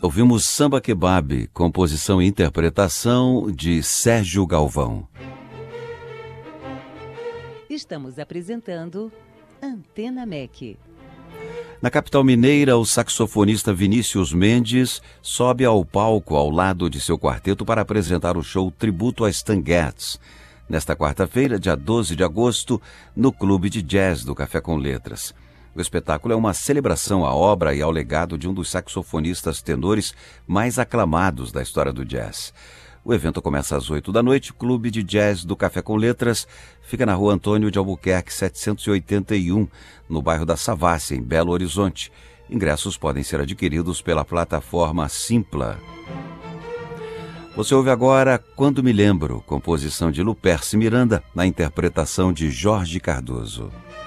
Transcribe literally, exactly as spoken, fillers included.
Ouvimos Samba Kebab, composição e interpretação de Sérgio Galvão. Estamos apresentando Antena M E C. Na capital mineira, o saxofonista Vinícius Mendes sobe ao palco ao lado de seu quarteto para apresentar o show Tributo a Stan Getz, nesta quarta-feira, dia doze de agosto, no Clube de Jazz do Café com Letras. O espetáculo é uma celebração à obra e ao legado de um dos saxofonistas tenores mais aclamados da história do jazz. O evento começa às oito da noite. O Clube de Jazz do Café com Letras fica na rua Antônio de Albuquerque, setecentos e oitenta e um, no bairro da Savassi, em Belo Horizonte. Ingressos podem ser adquiridos pela plataforma Simpla. Você ouve agora Quando Me Lembro, composição de Luperce Miranda, na interpretação de Jorge Cardoso.